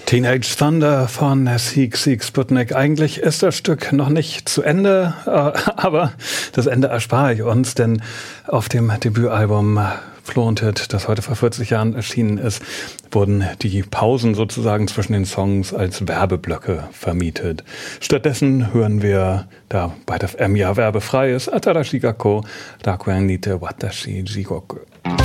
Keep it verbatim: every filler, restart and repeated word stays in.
Teenage Thunder von Sigue Sigue Sputnik. Eigentlich ist das Stück noch nicht zu Ende, aber das Ende erspare ich uns, denn auf dem Debütalbum Flaunted, das heute vor vierzig Jahren erschienen ist, wurden die Pausen sozusagen zwischen den Songs als Werbeblöcke vermietet. Stattdessen hören wir, da bei der F M ja werbefrei ist, Atarashigako Rakuen Nite Watashi Jigoku.